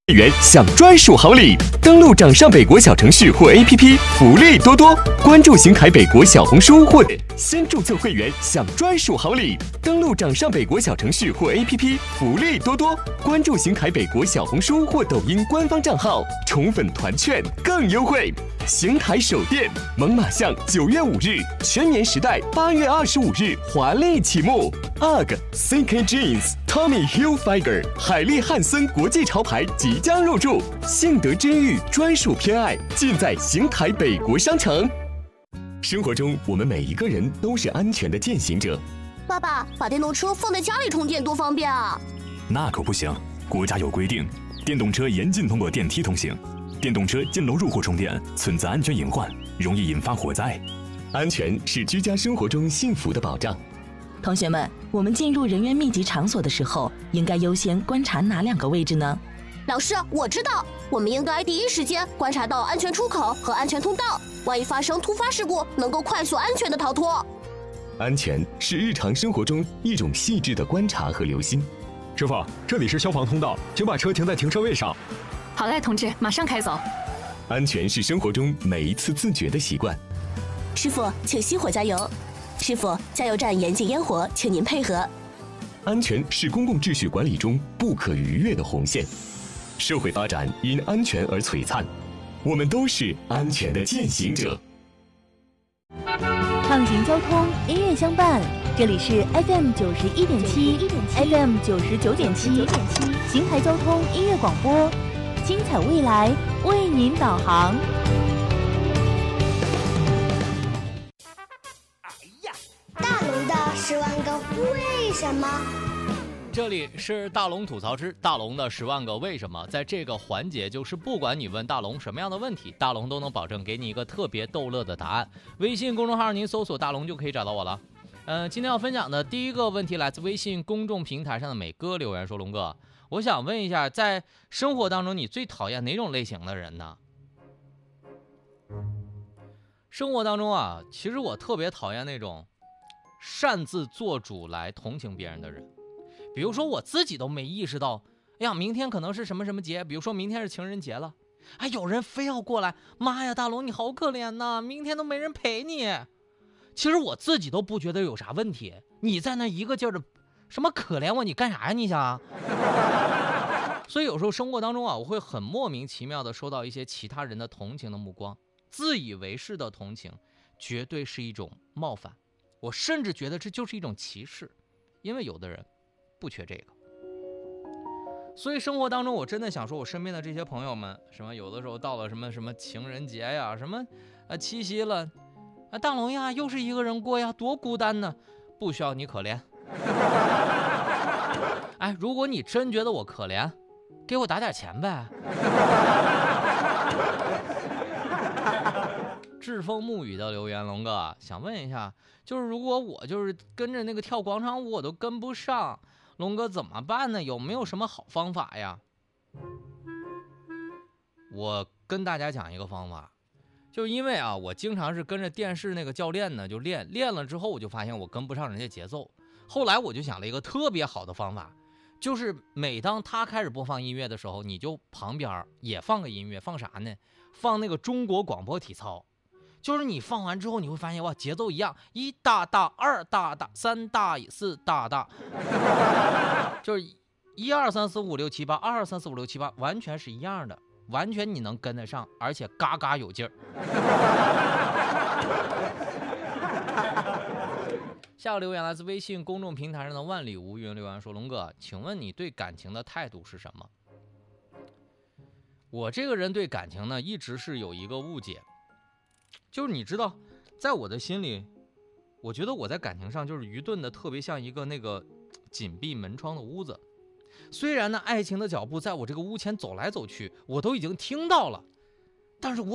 元享专属好礼，登录掌上北国小程序或 APP， 福利多多。关注邢台北国小红书或先注册会员享专属好礼，登录掌上北国小程序或 APP， 福利多多。关注邢台北国小红书或抖音官方账号，宠粉团券更优惠。邢台首店猛犸象9月5日，全年时代8月25日华丽启幕。UGG、CK Jeans、Tommy Hilfiger、海利汉森国际潮牌即将入驻，幸得之遇专属偏爱尽在邢台北国商城。生活中，我们每一个人都是安全的践行者。 爸爸，把电动车放在家里充电多方便啊！ 那可不行，国家有规定，电动车严禁通过电梯通行。电动车进楼入户充电存在安全隐患，容易引发火灾。 安全是居家生活中幸福的保障。 同学们，我们进入人员密集场所的时候，应该优先观察哪2个位置呢？ 老师，我知道，我们应该第一时间观察到安全出口和安全通道，万一发生突发事故，能够快速安全的逃脱。 安全是日常生活中一种细致的观察和留心。 师傅，这里是消防通道，请把车停在停车位上。 好嘞，同志，马上开走。 安全是生活中每一次自觉的习惯。 师傅，请熄火加油。师傅，加油站严禁烟火，请您配合。 安全是公共秩序管理中不可逾越的红线。社会发展因安全而璀璨，我们都是安全的践行者。 畅行交通，音乐相伴，这里是 FM 91.7 FM 99.7邢台交通音乐广播，精彩未来为您导航。 大龙的10万个为什么。 这里是大龙吐槽之大龙的10万个为什么。在这个环节，就是不管你问大龙什么样的问题，大龙都能保证给你一个特别逗乐的答案。微信公众号您搜索大龙就可以找到我了。今天要分享的第一个问题来自微信公众平台上的美哥留言说，龙哥，我想问一下，在生活当中你最讨厌哪种类型的人呢？生活当中啊，其实我特别讨厌那种擅自做主来同情别人的人。比如说我自己都没意识到，哎呀，明天可能是什么什么节，比如说明天是情人节了，哎，有人非要过来，妈呀，大龙你好可怜呐，明天都没人陪你。其实我自己都不觉得有啥问题，你在那一个劲儿的什么可怜我，你干啥呀你想？所以有时候生活当中啊，我会很莫名其妙的收到一些其他人的同情的目光，自以为是的同情，绝对是一种冒犯。我甚至觉得这就是一种歧视，因为有的人不缺这个。所以生活当中我真的想说，我身边的这些朋友们，什么有的时候到了什么情人节呀，什么七夕了，大龙呀又是一个人过呀，多孤单呢，不需要你可怜。哎，如果你真觉得我可怜，给我打点钱呗。栉风沐雨的留言，龙哥想问一下，就是如果我就是跟着那个跳广场舞我都跟不上，龙哥怎么办呢？有没有什么好方法呀？我跟大家讲一个方法，就因为啊，我经常是跟着电视那个教练呢就练了之后，我就发现我跟不上人家节奏。后来我就想了一个特别好的方法，就是每当他开始播放音乐的时候，你就旁边也放个音乐，放啥呢？放那个中国广播体操。就是你放完之后，你会发现哇，节奏一样，1大大2大大3大4大大，就是1 2 3 4 5 6 7 8 2 2 3 4 5 6 7 8，完全是一样的，完全你能跟得上，而且嘎嘎有劲儿。下个留言来自微信公众平台上的万里无云留言说，龙哥，请问你对感情的态度是什么？我这个人对感情呢，一直是有一个误解。就是你知道，在我的心里，我觉得我在感情上就是愚钝的，特别像一个那个紧闭门窗的屋子。虽然呢，爱情的脚步在我这个屋前走来走去，我都已经听到了，但是我